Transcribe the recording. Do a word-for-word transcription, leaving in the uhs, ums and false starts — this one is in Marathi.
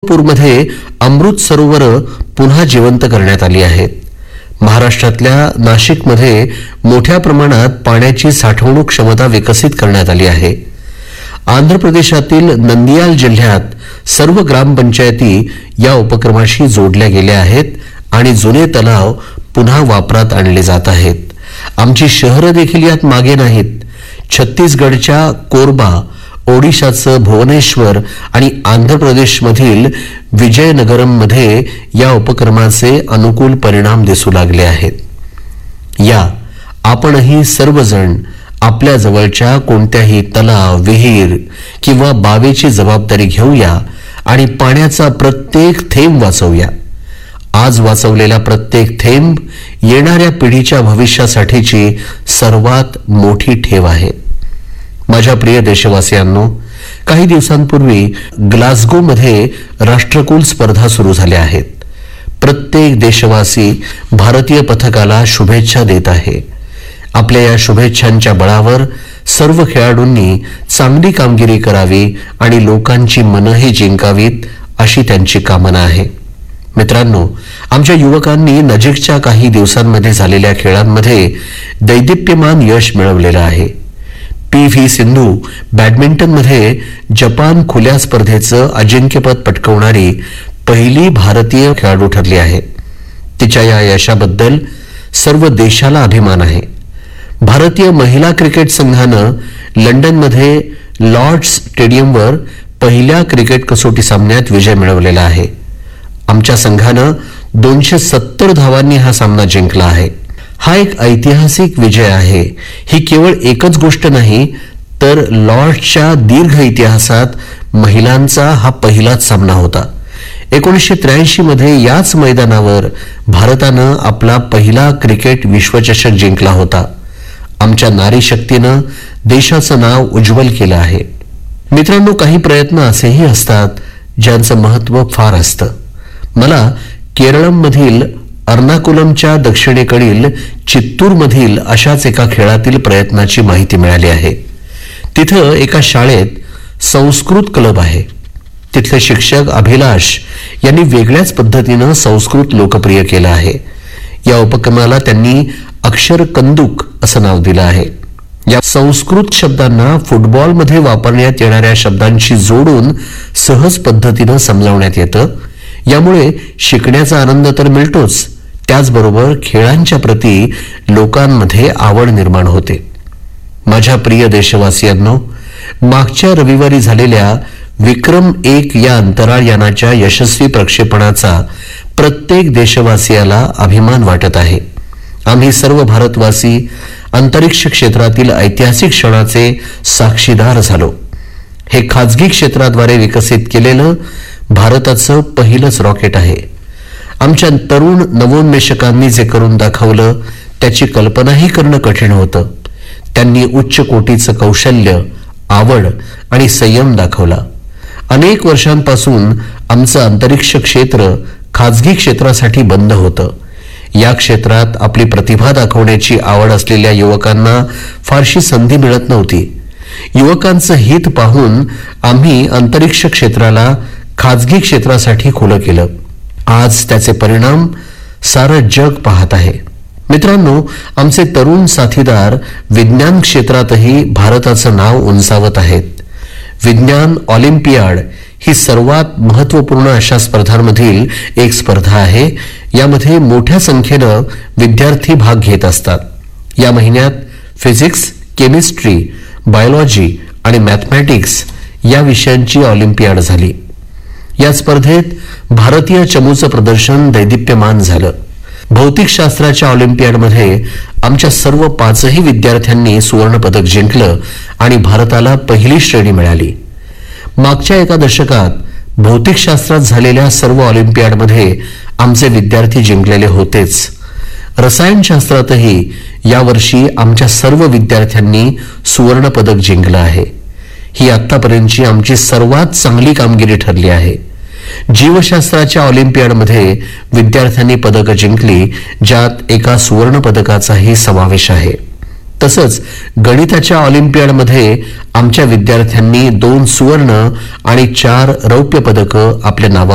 पूरमध्ये अमृत सरोवर पुन्हा जिवंत करण्यात आली आहेत. महाराष्ट्रातल्या नाशिकमध्ये मोठ्या प्रमाणात पाण्याची साठवणूक क्षमता विकसित करण्यात आली आहे. आंध्र प्रदेशातील नंदियाल जिल्ह्यात सर्व ग्रामपंचायती या उपक्रमाशी जोडल्या गेल्या आहेत आणि जुने तलाव पुन्हा वापरात आणले जात आहेत. आमची शहरं देखील यात मागे नाहीत. छत्तीसगडच्या कोरबा, ओडिशाचं भुवनेश्वर आणि आंध्र प्रदेशमधील विजयनगरममध्ये या उपक्रमाचे अनुकूल परिणाम दिसू लागले आहेत. या आपणही सर्वजण आपल्या जवळच्या कोणत्याही तलाव, विहीर किंवा बावेची जबाबदारी घेऊया आणि पाण्याचा प्रत्येक थेंब वाचवूया. आज वाचवलेला प्रत्येक थेंब येणाऱ्या पिढीच्या भविष्यासाठीची सर्वात मोठी ठेव आहे. माझ्या प्रिय देशवासियांनो, काही दिवसांपूर्वी ग्लासगोमध्ये राष्ट्रकुल स्पर्धा सुरू झाल्या आहेत. प्रत्येक देशवासी भारतीय पथकाला शुभेच्छा देत आहे. आपल्या या शुभेच्छांच्या बळावर सर्व खेळाडूंनी चांगली कामगिरी करावी आणि लोकांची मनंही जिंकावीत अशी त्यांची कामना आहे. मित्रांनो, आमच्या युवकांनी नजीकच्या काही दिवसांमध्ये झालेल्या खेळांमध्ये दैदिप्यमान यश मिळवलेलं आहे. पी व्ही सिंधू बॅडमिंटनमध्ये जपान खुल्या स्पर्धेचं अजिंक्यपद पटकावणारी पहिली भारतीय खेळाडू ठरली आहे. तिच्या या यशाबद्दल सर्व देशाला अभिमान आहे. भारतीय महिला क्रिकेट संघानं लंडनमध्ये लॉर्ड्स स्टेडियमवर पहिल्या क्रिकेट कसोटी सामन्यात विजय मिळवलेला आहे. आमच्या संघानं दोनशे सत्तर धावांनी हा सामना जिंकला आहे. हा एक ऐतिहासिक विजय आहे. ही केवळ एकच गोष्ट नाही, तर लॉर्ड्सच्या दीर्घ इतिहासात महिलांचा हा पहिलाच सामना होता. एकोणीसशे त्र्याऐंशी मध्ये याच मैदानावर भारतानं आपला पहिला क्रिकेट विश्वचषक जिंकला होता. आमच्या नारी शक्तीनं देशाचं नाव उज्ज्वल केलं आहे. मित्रांनो, काही प्रयत्न असेही असतात ज्यांचं महत्त्व फार असतं. मला केरळमधील अर्नाकुलमच्या दक्षिणेकडील चित्तूरमधील अशाच एका खेळातील प्रयत्नाची माहिती मिळाली आहे. तिथं एका शाळेत संस्कृत क्लब आहे. तिथले शिक्षक अभिलाष यांनी वेगळ्याच पद्धतीनं संस्कृत लोकप्रिय केलं आहे. या उपक्रमाला त्यांनी अक्षर कंदुक असं नाव दिलं आहे. या संस्कृत शब्दांना फुटबॉलमध्ये वापरण्यात येणाऱ्या शब्दांशी जोडून सहज पद्धतीनं समजावण्यात येतं. यामुळे शिकण्याचा आनंद तर मिळतोच, त्याचबरोबर खेळांच्या प्रती लोकांमध्ये आवड निर्माण होते. माझ्या प्रिय देशवासियांनो, मागच्या रविवारी झालेल्या विक्रम एक या अंतराळ यानाच्या यशस्वी प्रक्षेपणाचा प्रत्येक देशवासियाला अभिमान वाटत आहे. आम्ही सर्व भारतवासी अंतरिक्ष क्षेत्रातील ऐतिहासिक क्षणाचे साक्षीदार झालो. हे खाजगी क्षेत्राद्वारे विकसित केलेलं भारताचं पहिलंच रॉकेट आहे. आमच्या तरुण नवोन्मेषकांनी जे करून दाखवलं त्याची कल्पनाही करणं कठीण होतं. त्यांनी उच्च कोटीचं कौशल्य, आवड आणि संयम दाखवला. अनेक वर्षांपासून आमचं अंतरिक्ष क्षेत्र खाजगी क्षेत्रासाठी बंद होतं. या क्षेत्रात आपली प्रतिभा दाखवण्याची आवड असलेल्या युवकांना फारशी संधी मिळत नव्हती. युवकांचं हित पाहून आम्ही अंतरिक्ष क्षेत्राला खाजगी क्षेत्रासाठी खुलं केलं. आज त्याचे परिणाम सारं जग पाहत आहे. मित्रांनो, आमचे तरुण साथीदार विज्ञान क्षेत्रातही भारताचं नाव उंचावत आहेत. विज्ञान ऑलिम्पियाड ही सर्वात महत्त्वपूर्ण अशा स्पर्धांमधील एक स्पर्धा आहे. यामध्ये मोठ्या संख्येनं विद्यार्थी भाग घेत असतात. या महिन्यात फिजिक्स, केमिस्ट्री, बायोलॉजी आणि मॅथमॅटिक्स या विषयांची ऑलिम्पियाड झाली. या स्पर्धेत भारतीय चमूचं प्रदर्शन दैदिप्यमान झालं. भौतिकशास्त्राच्या ऑलिम्पियाडमध्ये आमच्या सर्व पाचही विद्यार्थ्यांनी सुवर्णपदक जिंकलं आणि भारताला पहिली श्रेणी मिळाली. मागच्या एका दशकात भौतिकशास्त्रात झालेल्या सर्व ऑलिम्पियाडमध्ये आमचे विद्यार्थी जिंकलेले होतेच. रसायनशास्त्रातही यावर्षी आमच्या सर्व विद्यार्थ्यांनी सुवर्णपदक जिंकलं आहे. ही आतापर्यंतची आमची सर्वात चांगली कामगिरी ठरली आहे. जीवशास्त्राच्या ऑलिम्पियाडमध्ये विद्यार्थ्यांनी पदकं जिंकली, ज्यात एका सुवर्ण पदकाचाही समावेश आहे. तसंच गणिताच्या ऑलिम्पियाडमध्ये आमच्या विद्यार्थ्यांनी दोन सुवर्ण आणि चार रौप्य पदकं आपल्या नावावर